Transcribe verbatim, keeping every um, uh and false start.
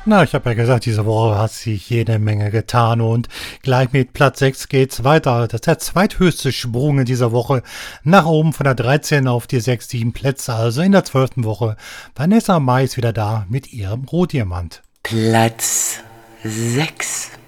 Na, ich habe ja gesagt, diese Woche hat sich jede Menge getan und gleich mit Platz sechs geht's weiter. Das ist der zweithöchste Sprung in dieser Woche nach oben von der dreizehn auf die sechs, sieben Plätze, also in der zwölften Woche. Vanessa Mai ist wieder da mit ihrem Rohdiamant. Platz sechs.